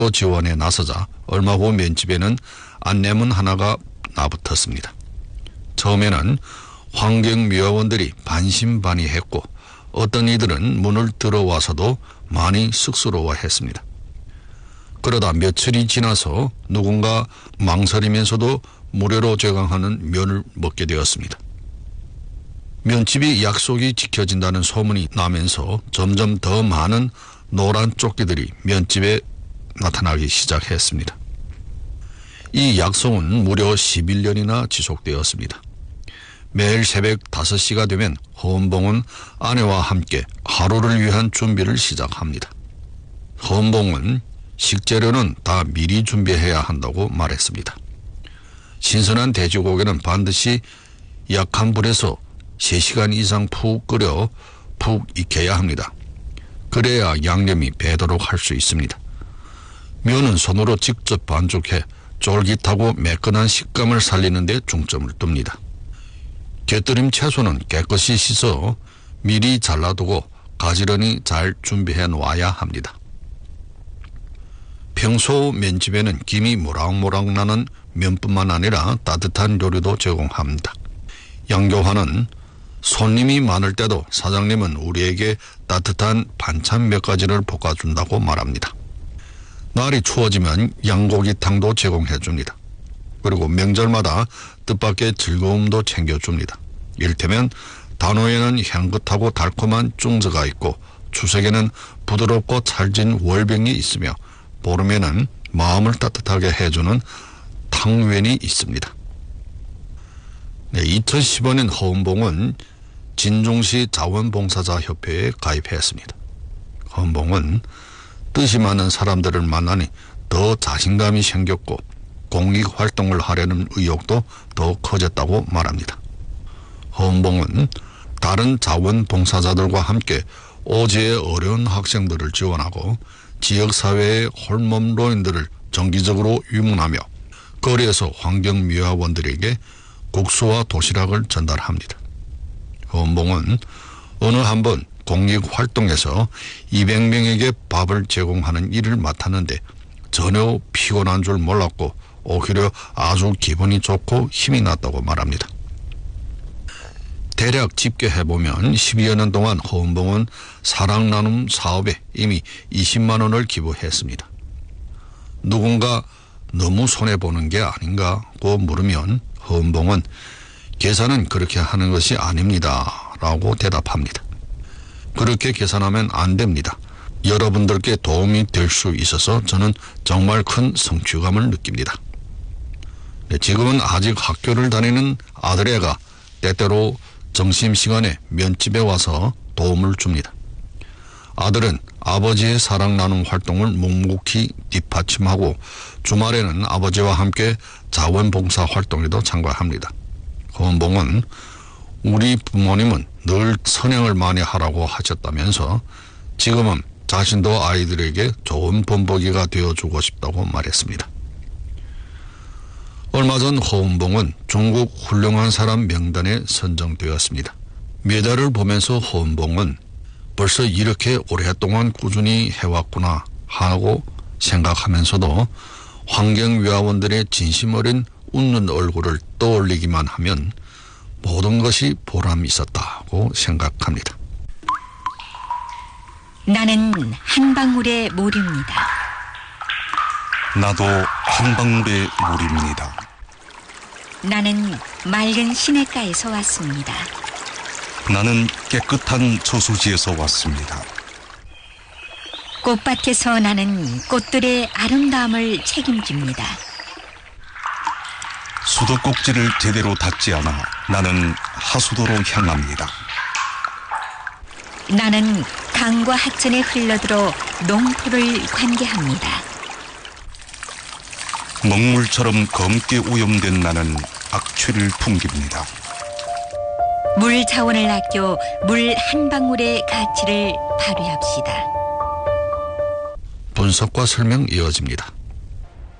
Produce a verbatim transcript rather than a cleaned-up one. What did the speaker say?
지원에 나서자 얼마 후 면집에는 안내문 하나가 나붙었습니다. 처음에는 환경미화원들이 반신반의했고 어떤 이들은 문을 들어와서도 많이 쑥스러워했습니다. 그러다 며칠이 지나서 누군가 망설이면서도 무료로 제공하는 면을 먹게 되었습니다. 면집이 약속이 지켜진다는 소문이 나면서 점점 더 많은 노란 조끼들이 면집에 나타나기 시작했습니다. 이 약속은 무려 십일 년이나 지속되었습니다. 매일 새벽 다섯 시가 되면 허은봉은 아내와 함께 하루를 위한 준비를 시작합니다. 허은봉은 식재료는 다 미리 준비해야 한다고 말했습니다. 신선한 돼지고기는 반드시 약한 불에서 세 시간 이상 푹 끓여 푹 익혀야 합니다. 그래야 양념이 배도록 할 수 있습니다. 면은 손으로 직접 반죽해 쫄깃하고 매끈한 식감을 살리는 데 중점을 둡니다. 곁들임 채소는 깨끗이 씻어 미리 잘라두고 가지런히 잘 준비해 놓아야 합니다. 평소 면집에는 김이 모락모락 나는 면뿐만 아니라 따뜻한 요리도 제공합니다. 양교화는 손님이 많을 때도 사장님은 우리에게 따뜻한 반찬 몇 가지를 볶아준다고 말합니다. 날이 추워지면 양고기탕도 제공해 줍니다. 그리고 명절마다 뜻밖의 즐거움도 챙겨줍니다. 이를테면 단오에는 향긋하고 달콤한 쭝즈가 있고 추석에는 부드럽고 찰진 월병이 있으며 보름에는 마음을 따뜻하게 해주는 탕웬이 있습니다. 네, 이천십오 년 허은봉은 진중시 자원봉사자협회에 가입했습니다. 허은봉은 뜻이 맞는 사람들을 만나니 더 자신감이 생겼고 공익활동을 하려는 의욕도 더 커졌다고 말합니다. 허은봉은 다른 자원봉사자들과 함께 오지의 어려운 학생들을 지원하고 지역사회의 홀몸로인들을 정기적으로 유문하며 거리에서 환경미화원들에게 국수와 도시락을 전달합니다. 허은봉은 어느 한번 공익활동에서 이백 명에게 밥을 제공하는 일을 맡았는데 전혀 피곤한 줄 몰랐고 오히려 아주 기분이 좋고 힘이 났다고 말합니다. 대략 집계해보면 십여 년 동안 허은봉은 사랑나눔 사업에 이미 이십만 원을 기부했습니다. 누군가 너무 손해보는 게 아닌가고 물으면 허은봉은 계산은 그렇게 하는 것이 아닙니다 라고 대답합니다. 그렇게 계산하면 안 됩니다. 여러분들께 도움이 될 수 있어서 저는 정말 큰 성취감을 느낍니다. 네, 지금은 아직 학교를 다니는 아들애가 때때로 점심시간에 면집에 와서 도움을 줍니다. 아들은 아버지의 사랑 나눔 활동을 묵묵히 뒷받침하고 주말에는 아버지와 함께 자원봉사 활동에도 참가합니다. 허은봉은 우리 부모님은 늘 선행을 많이 하라고 하셨다면서 지금은 자신도 아이들에게 좋은 본보기가 되어주고 싶다고 말했습니다. 얼마 전 허은봉은 중국 훌륭한 사람 명단에 선정되었습니다. 메달을 보면서 허은봉은 벌써 이렇게 오랫동안 꾸준히 해왔구나 하고 생각하면서도 환경위화원들의 진심 어린 웃는 얼굴을 떠올리기만 하면 모든 것이 보람이 있었다고 생각합니다. 나는 한 방울의 물입니다. 나도 한 방울의 물입니다. 나는 맑은 시냇가에서 왔습니다. 나는 깨끗한 저수지에서 왔습니다. 꽃밭에서 나는 꽃들의 아름다움을 책임집니다. 수도꼭지를 제대로 닫지 않아 나는 하수도로 향합니다. 나는 강과 하천에 흘러들어 농토를 관계합니다. 먹물처럼 검게 오염된 나는 악취를 풍깁니다. 물 자원을 아껴 물 한 방울의 가치를 발휘합시다. 분석과 설명 이어집니다.